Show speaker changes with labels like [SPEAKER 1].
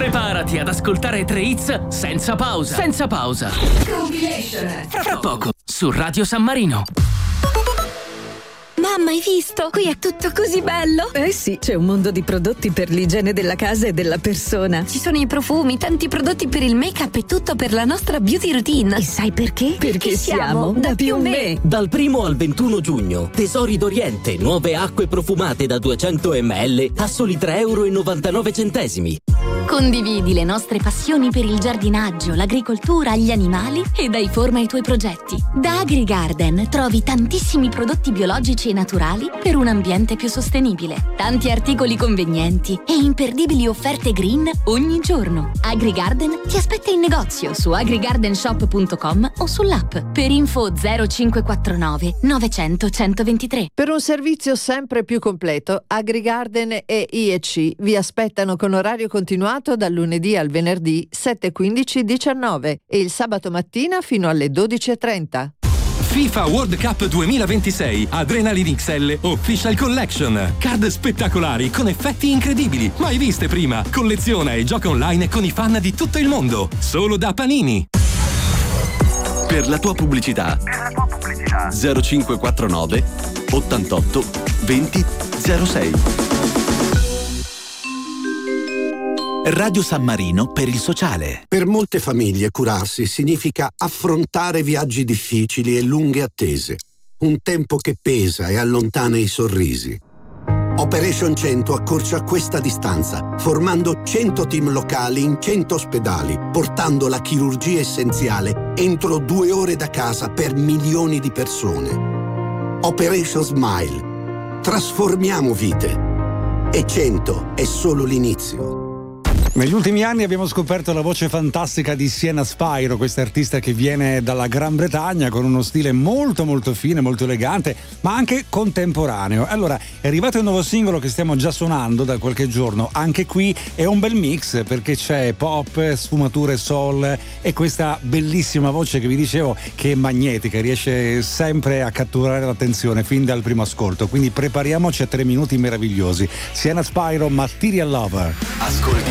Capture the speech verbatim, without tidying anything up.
[SPEAKER 1] Preparati ad ascoltare tre hits senza pausa. Senza pausa.
[SPEAKER 2] Compilation.
[SPEAKER 1] Fra, fra poco su Radio San Marino.
[SPEAKER 3] Mamma, hai visto? Qui è tutto così bello!
[SPEAKER 4] Eh sì, c'è un mondo di prodotti per l'igiene della casa e della persona.
[SPEAKER 3] Ci sono i profumi, tanti prodotti per il make-up e tutto per la nostra beauty routine.
[SPEAKER 4] E sai perché? Perché, Perché siamo da Più Me.
[SPEAKER 5] Dal primo al ventuno giugno, Tesori d'Oriente, nuove acque profumate da duecento millilitri a soli tre e novantanove centesimi.
[SPEAKER 3] Condividi le nostre passioni per il giardinaggio, l'agricoltura, gli animali e dai forma ai tuoi progetti. Da AgriGarden trovi tantissimi prodotti biologici e naturali per un ambiente più sostenibile. Tanti articoli convenienti e imperdibili offerte green ogni giorno. AgriGarden ti aspetta in negozio su agrigardenshop punto com o sull'app. Per info zero cinque quattro nove novecento centoventitré.
[SPEAKER 6] Per un servizio sempre più completo, AgriGarden e I E C vi aspettano con orario continuato dal lunedì al venerdì sette, quindici, diciannove e il sabato mattina fino alle dodici e trenta.
[SPEAKER 7] FIFA World Cup duemilaventisei Adrenaline X L Official Collection. Card spettacolari con effetti incredibili, mai viste prima. Colleziona e gioca online con i fan di tutto il mondo. Solo da Panini.
[SPEAKER 8] Per la tua pubblicità. Per la tua pubblicità. zero cinque quattro nove ottantotto venti zero sei.
[SPEAKER 9] Radio San Marino per il sociale.
[SPEAKER 10] Per molte famiglie curarsi significa affrontare viaggi difficili e lunghe attese. Un tempo che pesa e allontana i sorrisi. Operation cento accorcia questa distanza, formando cento team locali in cento ospedali, portando la chirurgia essenziale entro due ore da casa per milioni di persone. Operation Smile. Trasformiamo vite. E cento è solo l'inizio.
[SPEAKER 11] Negli ultimi anni abbiamo scoperto la voce fantastica di Sienna Spyro, questa artista che viene dalla Gran Bretagna con uno stile molto molto fine, molto elegante, ma anche contemporaneo. Allora, è arrivato il nuovo singolo che stiamo già suonando da qualche giorno. Anche qui è un bel mix perché c'è pop, sfumature soul e questa bellissima voce che vi dicevo che è magnetica, riesce sempre a catturare l'attenzione fin dal primo ascolto. Quindi prepariamoci a tre minuti meravigliosi. Sienna Spyro, Material Lover.
[SPEAKER 8] Ascolti